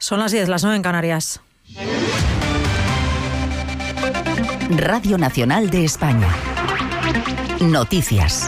Son las 10, las 9 en Canarias. Radio Nacional de España. Noticias.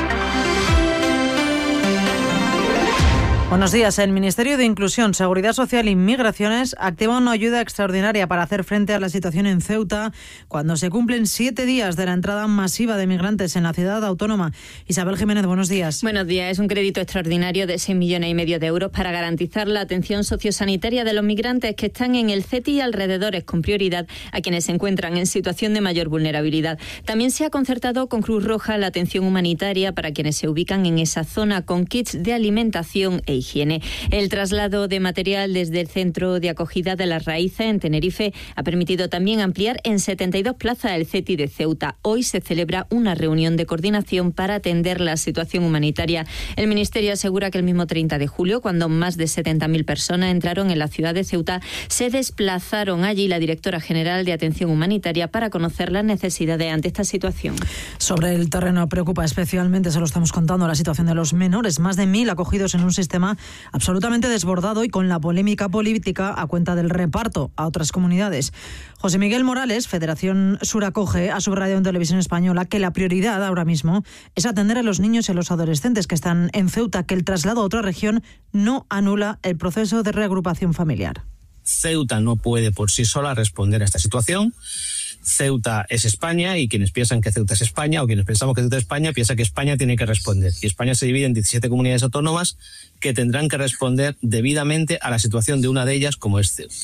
Buenos días. El Ministerio de Inclusión, Seguridad Social y Migraciones activa una ayuda extraordinaria para hacer frente a la situación en Ceuta cuando se cumplen 7 días de la entrada masiva de migrantes en la ciudad autónoma. Isabel Jiménez, buenos días. Buenos días. Es un crédito extraordinario de 6,5 millones de euros para garantizar la atención sociosanitaria de los migrantes que están en el CETI y alrededores, con prioridad a quienes se encuentran en situación de mayor vulnerabilidad. También se ha concertado con Cruz Roja la atención humanitaria para quienes se ubican en esa zona, con kits de alimentación e higiene. El traslado de material desde el centro de acogida de Las Raíces en Tenerife ha permitido también ampliar en 72 plazas el CETI de Ceuta. Hoy se celebra una reunión de coordinación para atender la situación humanitaria. El Ministerio asegura que el mismo 30 de julio, cuando más de 70.000 personas entraron en la ciudad de Ceuta, se desplazaron allí la directora general de Atención Humanitaria para conocer las necesidades ante esta situación. Sobre el terreno preocupa especialmente, se lo estamos contando, la situación de los menores. Más de 1.000 acogidos en un sistema absolutamente desbordado y con la polémica política a cuenta del reparto a otras comunidades. José Miguel Morales, Federación Sur Acoge, ha subrayado en Televisión Española que la prioridad ahora mismo es atender a los niños y a los adolescentes que están en Ceuta, que el traslado a otra región no anula el proceso de reagrupación familiar. Ceuta no puede por sí sola responder a esta situación. Ceuta es España y quienes piensan que Ceuta es España o quienes pensamos que Ceuta es España piensan que España tiene que responder. Y España se divide en 17 comunidades autónomas que tendrán que responder debidamente a la situación de una de ellas, como es Ceuta.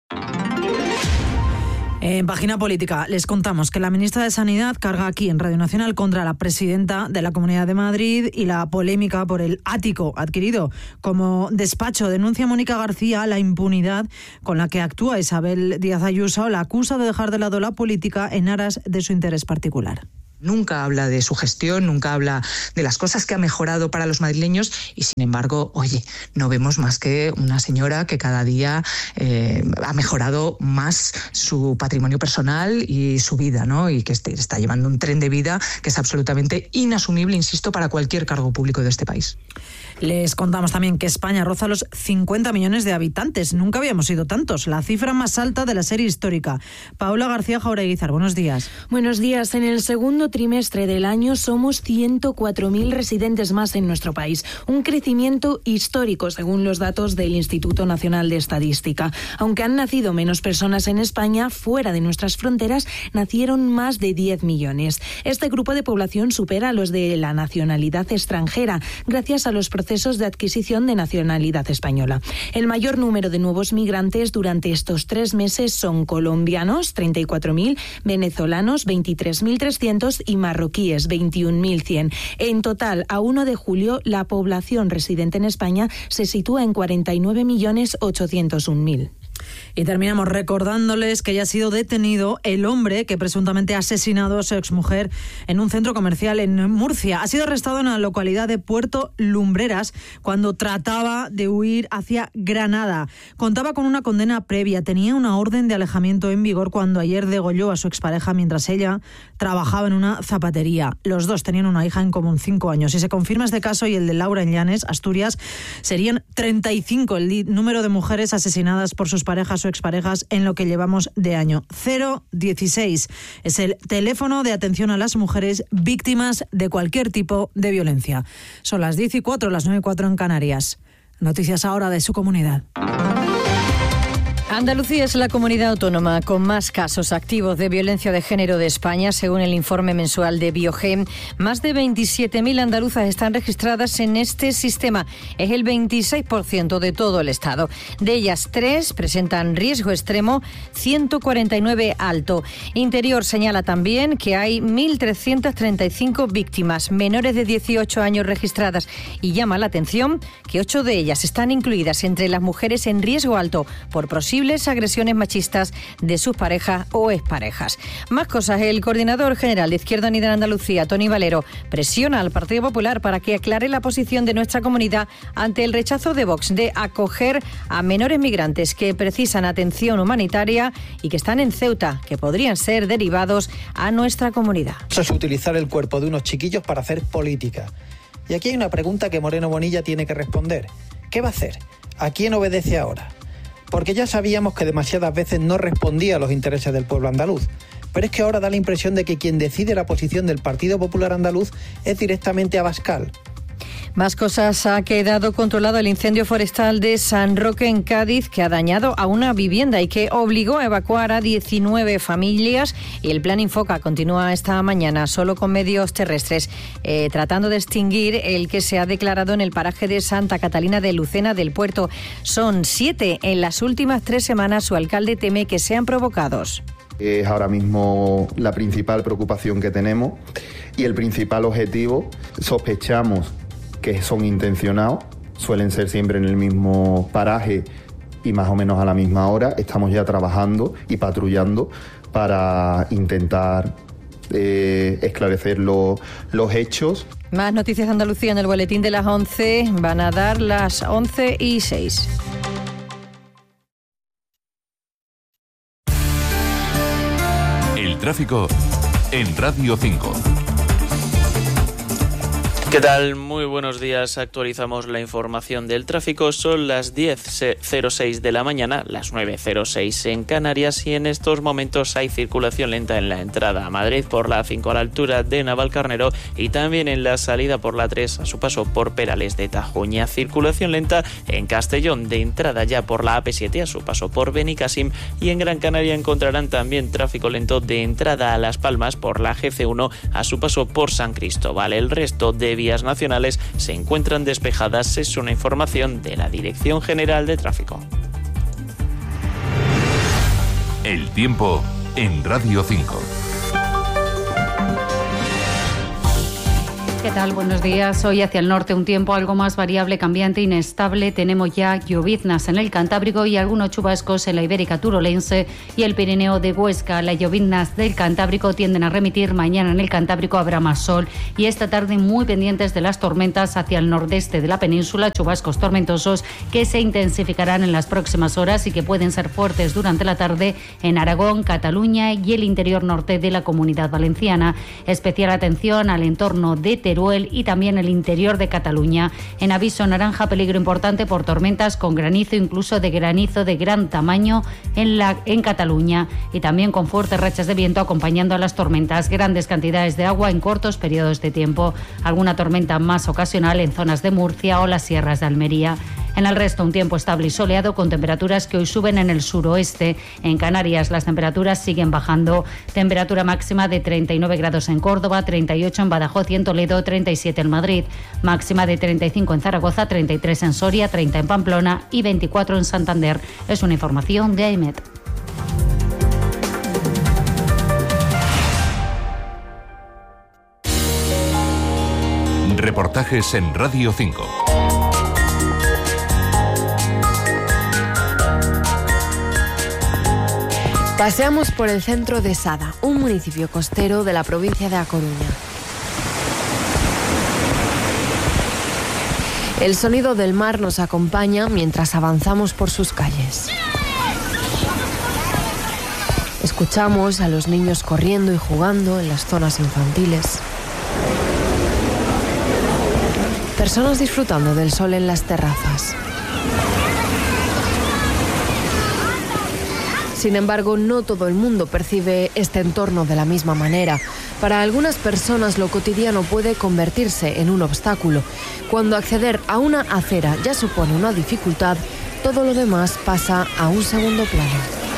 En página política les contamos que la ministra de Sanidad carga aquí en Radio Nacional contra la presidenta de la Comunidad de Madrid y la polémica por el ático adquirido como despacho. Denuncia Mónica García la impunidad con la que actúa Isabel Díaz Ayuso. La acusa de dejar de lado la política en aras de su interés particular. Nunca habla de su gestión, nunca habla de las cosas que ha mejorado para los madrileños y, sin embargo, no vemos más que una señora que cada día ha mejorado más su patrimonio personal y su vida, ¿no? Y que está llevando un tren de vida que es absolutamente inasumible, insisto, para cualquier cargo público de este país. Les contamos también que España roza los 50 millones de habitantes. Nunca habíamos sido tantos. La cifra más alta de la serie histórica. Paula García Jaureguizar, buenos días. Buenos días. En el segundo trimestre del año somos 104.000 residentes más en nuestro país. Un crecimiento histórico, según los datos del Instituto Nacional de Estadística. Aunque han nacido menos personas en España, fuera de nuestras fronteras nacieron más de 10 millones. Este grupo de población supera a los de la nacionalidad extranjera, gracias a los procesos de adquisición de nacionalidad española. El mayor número de nuevos migrantes durante estos 3 meses son colombianos, 34.000, venezolanos, 23.300 y marroquíes, 21.100. En total, a 1 de julio, la población residente en España se sitúa en 49.801.000. Y terminamos recordándoles que ya ha sido detenido el hombre que presuntamente ha asesinado a su exmujer en un centro comercial en Murcia. Ha sido arrestado en la localidad de Puerto Lumbreras cuando trataba de huir hacia Granada. Contaba con una condena previa, tenía una orden de alejamiento en vigor cuando ayer degolló a su expareja mientras ella trabajaba en una zapatería. Los dos tenían una hija en común, 5 años. Si se confirma este caso y el de Laura en Llanes, Asturias, serían 35 el número de mujeres asesinadas por sus parejas o exparejas en lo que llevamos de año. 016 es el teléfono de atención a las mujeres víctimas de cualquier tipo de violencia. Son las 10:04, las 9:04 en Canarias. Noticias ahora de su comunidad. Andalucía es la comunidad autónoma con más casos activos de violencia de género de España, según el informe mensual de Biogem. Más de 27.000 andaluzas están registradas en este sistema. Es el 26% de todo el Estado. De ellas, 3 presentan riesgo extremo, 149 alto. Interior señala también que hay 1.335 víctimas menores de 18 años registradas y llama la atención que 8 de ellas están incluidas entre las mujeres en riesgo alto por posibles agresiones machistas de sus parejas o exparejas. Más cosas. El coordinador general de Izquierda Unida en Andalucía, Tony Valero, presiona al Partido Popular para que aclare la posición de nuestra comunidad ante el rechazo de Vox de acoger a menores migrantes que precisan atención humanitaria y que están en Ceuta, que podrían ser derivados a nuestra comunidad. Eso es utilizar el cuerpo de unos chiquillos para hacer política. Y aquí hay una pregunta que Moreno Bonilla tiene que responder. ¿Qué va a hacer? ¿A quién obedece ahora? porque ya sabíamos que demasiadas veces no respondía a los intereses del pueblo andaluz. Pero es que ahora da la impresión de que quien decide la posición del Partido Popular Andaluz es directamente Abascal. Más cosas. Ha quedado controlado el incendio forestal de San Roque en Cádiz, que ha dañado a una vivienda y que obligó a evacuar a 19 familias. Y el plan Infoca continúa esta mañana solo con medios terrestres, tratando de extinguir el que se ha declarado en el paraje de Santa Catalina de Lucena del Puerto. Son 7 en las últimas 3 semanas. Su alcalde teme que sean provocados. Es ahora mismo la principal preocupación que tenemos y el principal objetivo. Sospechamos que son intencionados, suelen ser siempre en el mismo paraje y más o menos a la misma hora. Estamos ya trabajando y patrullando para intentar esclarecer los hechos. Más noticias de Andalucía en el boletín de las 11. Van a dar las 11:06. El tráfico en Radio 5. ¿Qué tal? Muy buenos días. Actualizamos la información del tráfico. Son las 10:06 de la mañana, las 9:06 en Canarias, y en estos momentos hay circulación lenta en la entrada a Madrid por la A5 a la altura de Navalcarnero y también en la salida por la 3 a su paso por Perales de Tajuña. Circulación lenta en Castellón de entrada ya por la AP7 a su paso por Benicàssim, y en Gran Canaria encontrarán también tráfico lento de entrada a Las Palmas por la GC1 a su paso por San Cristóbal. El resto de vías nacionales se encuentran despejadas. Es una información de la Dirección General de Tráfico. El tiempo en Radio 5. ¿Qué tal? Buenos días. Hoy hacia el norte un tiempo algo más variable, cambiante, inestable. Tenemos ya lloviznas en el Cantábrico y algunos chubascos en la Ibérica Turolense y el Pirineo de Huesca. Las lloviznas del Cantábrico tienden a remitir. Mañana en el Cantábrico habrá más sol y esta tarde muy pendientes de las tormentas hacia el nordeste de la península. Chubascos tormentosos que se intensificarán en las próximas horas y que pueden ser fuertes durante la tarde en Aragón, Cataluña y el interior norte de la Comunidad Valenciana. Especial atención al entorno de Teruel y también el interior de Cataluña. En aviso naranja, peligro importante por tormentas con granizo, incluso de granizo de gran tamaño en Cataluña, y también con fuertes rachas de viento acompañando a las tormentas. Grandes cantidades de agua en cortos periodos de tiempo. Alguna tormenta más ocasional en zonas de Murcia o las sierras de Almería. En el resto, un tiempo estable y soleado con temperaturas que hoy suben en el suroeste. En Canarias las temperaturas siguen bajando. Temperatura máxima de 39 grados en Córdoba, 38 en Badajoz y en Toledo, 37 en Madrid. Máxima de 35 en Zaragoza, 33 en Soria, 30 en Pamplona y 24 en Santander. Es una información de AEMET. Reportajes en Radio 5. Paseamos por el centro de Sada, un municipio costero de la provincia de A Coruña. El sonido del mar nos acompaña mientras avanzamos por sus calles. Escuchamos a los niños corriendo y jugando en las zonas infantiles. Personas disfrutando del sol en las terrazas. Sin embargo, no todo el mundo percibe este entorno de la misma manera. Para algunas personas lo cotidiano puede convertirse en un obstáculo. Cuando acceder a una acera ya supone una dificultad, todo lo demás pasa a un segundo plano.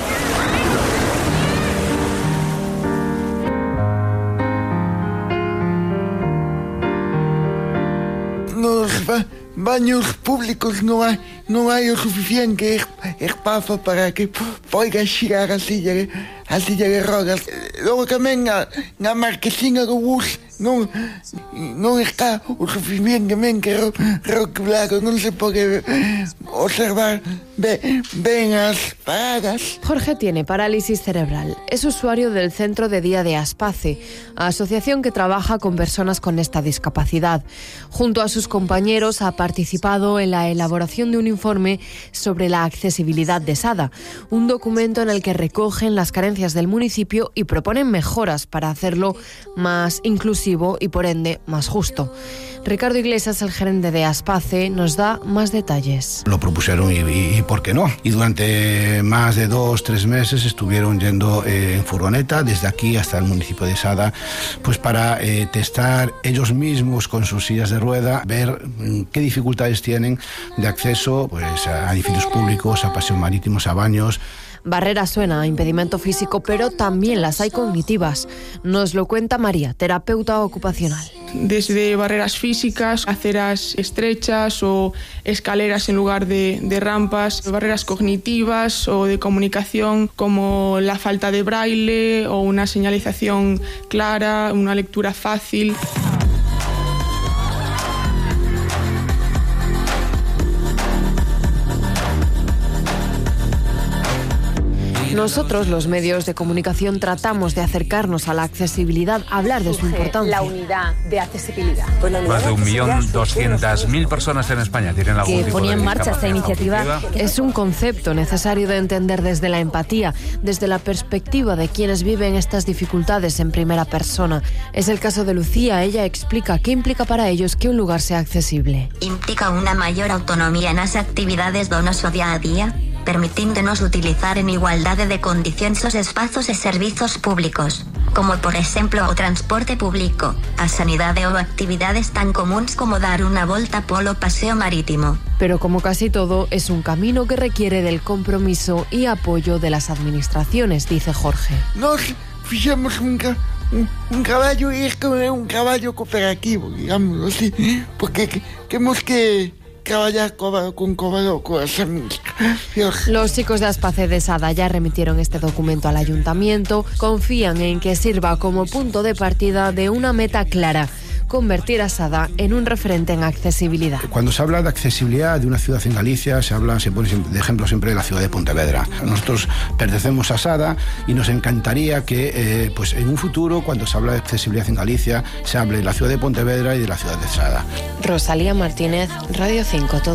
Nos baños públicos no hay o suficiente espacio para que poida chegar a silla de rodas. Logo tamén na marquesina do bus non está o suficientemente rotulado, non se pode observar ben as paradas. Jorge tiene parálisis cerebral. Es usuario del Centro de Día de Aspace, asociación que trabaja con personas con esta discapacidad. Junto a sus compañeros ha participado en la elaboración de un informe sobre la accesibilidad de Sada, un documento en el que recogen las carencias del municipio y proponen mejoras para hacerlo más inclusivo inclusivo y por ende más justo. Ricardo Iglesias, el gerente de Aspace, nos da más detalles. Lo propusieron y ¿por qué no? Y durante más de 2-3 meses estuvieron yendo en furgoneta desde aquí hasta el municipio de Sada, pues para testar ellos mismos con sus sillas de rueda, ver qué dificultades tienen de acceso pues, a edificios públicos, a paseos marítimos, a baños. Barrera suena a impedimento físico, pero también las hay cognitivas. Nos lo cuenta María, terapeuta ocupacional. Desde barreras físicas, aceras estrechas o escaleras en lugar de rampas, barreras cognitivas o de comunicación como la falta de braille o una señalización clara, una lectura fácil. Nosotros, los medios de comunicación, tratamos de acercarnos a la accesibilidad, hablar de su importancia. La unidad de accesibilidad. Más de 1.200.000 personas en España tienen algún tipo de ponía en marcha esta iniciativa. Es un concepto necesario de entender desde la empatía, desde la perspectiva de quienes viven estas dificultades en primera persona. Es el caso de Lucía. Ella explica qué implica para ellos que un lugar sea accesible. Implica una mayor autonomía en las actividades de nuestro día a día, permitiéndonos utilizar en igualdad de condiciones los espacios y servicios públicos, como por ejemplo o transporte público, a sanidad o actividades tan comunes como dar una volta polo paseo marítimo. Pero como casi todo, es un camino que requiere del compromiso y apoyo de las administraciones, dice Jorge. Nos fijamos un caballo y es como un caballo cooperativo, digámoslo así, porque tenemos que caballar con Los chicos de Aspace de Sada ya remitieron este documento al ayuntamiento. Confían en que sirva como punto de partida de una meta clara: convertir a Sada en un referente en accesibilidad. Cuando se habla de accesibilidad de una ciudad en Galicia, se pone de ejemplo siempre la ciudad de Pontevedra. Nosotros pertenecemos a Sada y nos encantaría que pues en un futuro, cuando se habla de accesibilidad en Galicia, se hable de la ciudad de Pontevedra y de la ciudad de Sada. Rosalía Martínez, Radio 5.